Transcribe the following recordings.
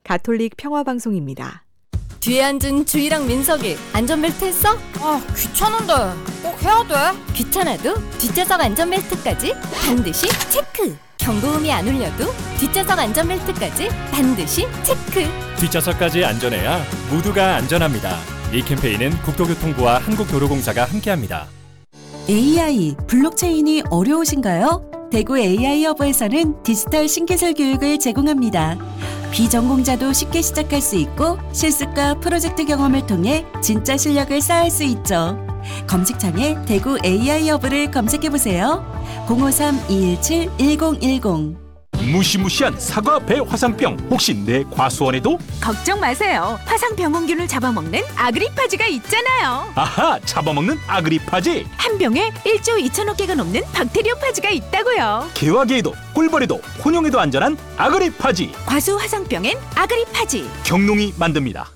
가톨릭 평화방송입니다. 뒤에 앉은 주희랑 민석이 안전벨트 했어? 귀찮은데 꼭 해야 돼? 귀찮아도 뒷좌석 안전벨트까지 반드시 체크. 경고음이 안 울려도 뒷좌석 안전벨트까지 반드시 체크. 뒷좌석까지 안전해야 모두가 안전합니다. 이 캠페인은 국토교통부와 한국도로공사가 함께합니다. AI, 블록체인이 어려우신가요? 대구 AI허브에서는 디지털 신기술 교육을 제공합니다. 비전공자도 쉽게 시작할 수 있고 실습과 프로젝트 경험을 통해 진짜 실력을 쌓을 수 있죠. 검색창에 대구 AI허브를 검색해보세요. 053-217-1010. 무시무시한 사과 배 화상병 혹시 내 과수원에도? 걱정 마세요. 화상병원균을 잡아먹는 아그리파지가 있잖아요. 아하, 잡아먹는 아그리파지. 한 병에 1조 2천억 개가 넘는 박테리오파지가 있다고요. 개화계에도 꿀벌에도 혼용에도 안전한 아그리파지. 과수 화상병엔 아그리파지. 경농이 만듭니다.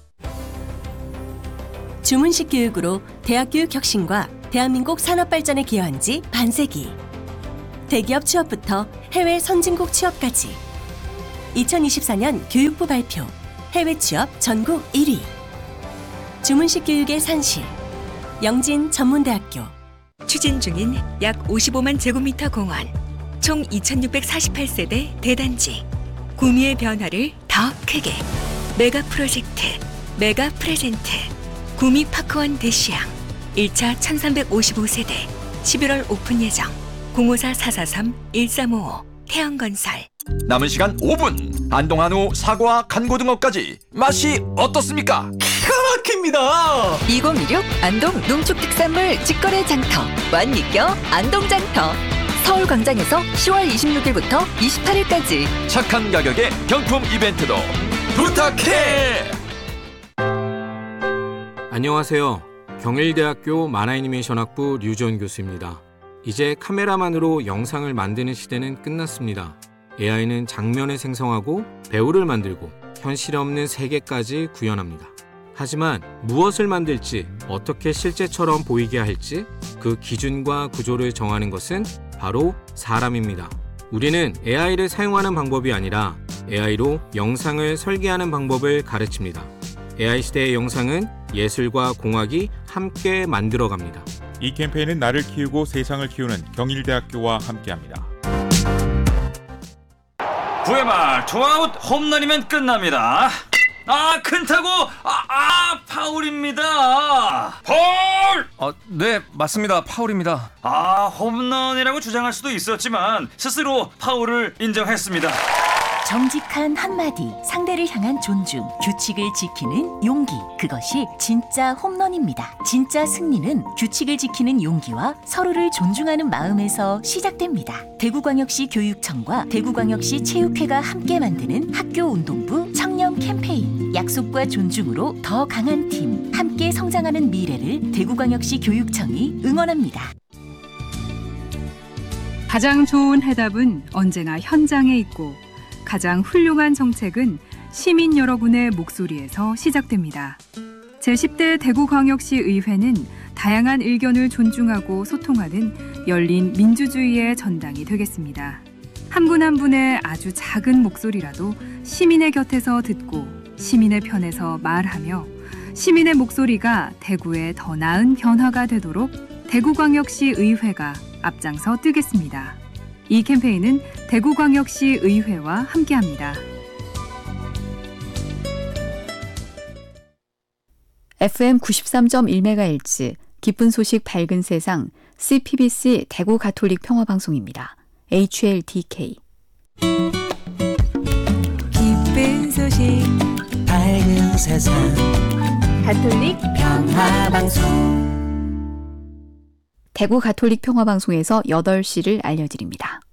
주문식 교육으로 대학교육 혁신과 대한민국 산업발전에 기여한 지 반세기. 대기업 취업부터 해외 선진국 취업까지 2024년 교육부 발표 해외 취업 전국 1위 주문식 교육의 산실 영진 전문대학교. 추진 중인 약 55만 제곱미터 공원, 총 2648세대 대단지. 구미의 변화를 더 크게. 메가 프로젝트, 메가 프레젠트. 구미 파크원 대시양 1차 1355세대 11월 오픈 예정. 054-443-1355 태영건설. 남은 시간 5분. 안동한우 사과 간고등어까지 맛이 어떻습니까? 기가 막힙니다. 2016 안동 농축특산물 직거래 장터 완니껴 안동장터. 서울광장에서 10월 26일부터 28일까지 착한 가격에 경품 이벤트도 부탁해. 안녕하세요. 경일대학교 만화애니메이션학부 류지원 교수입니다. 이제 카메라만으로 영상을 만드는 시대는 끝났습니다. AI는 장면을 생성하고 배우를 만들고 현실 없는 세계까지 구현합니다. 하지만 무엇을 만들지, 어떻게 실제처럼 보이게 할지 그 기준과 구조를 정하는 것은 바로 사람입니다. 우리는 AI를 사용하는 방법이 아니라 AI로 영상을 설계하는 방법을 가르칩니다. AI 시대의 영상은 예술과 공학이 함께 만들어갑니다. 이 캠페인은 나를 키우고 세상을 키우는 경일대학교와 함께합니다. 9회 말 투아웃 홈런이면 끝납니다. 큰 타구 파울입니다. 파울! 네, 맞습니다. 파울입니다. 홈런이라고 주장할 수도 있었지만 스스로 파울을 인정했습니다. 정직한 한마디, 상대를 향한 존중, 규칙을 지키는 용기. 그것이 진짜 홈런입니다. 진짜 승리는 규칙을 지키는 용기와 서로를 존중하는 마음에서 시작됩니다. 대구광역시 교육청과 대구광역시 체육회가 함께 만드는 학교운동부 청년 캠페인. 약속과 존중으로 더 강한 팀, 함께 성장하는 미래를 대구광역시 교육청이 응원합니다. 가장 좋은 해답은 언제나 현장에 있고 가장 훌륭한 정책은 시민 여러분의 목소리에서 시작됩니다. 제10대 대구광역시 의회는 다양한 의견을 존중하고 소통하는 열린 민주주의의 전당이 되겠습니다. 한 분 한 분의 아주 작은 목소리라도 시민의 곁에서 듣고 시민의 편에서 말하며 시민의 목소리가 대구에 더 나은 변화가 되도록 대구광역시 의회가 앞장서 뜨겠습니다. 이 캠페인은 대구광역시 의회와 함께합니다. FM 93.1MHz 기쁜 소식 밝은 세상 CPBC 대구 가톨릭 평화방송입니다. HLDK. 기쁜 소식 밝은 세상 가톨릭 평화방송. 대구 가톨릭 평화방송에서 8시를 알려드립니다.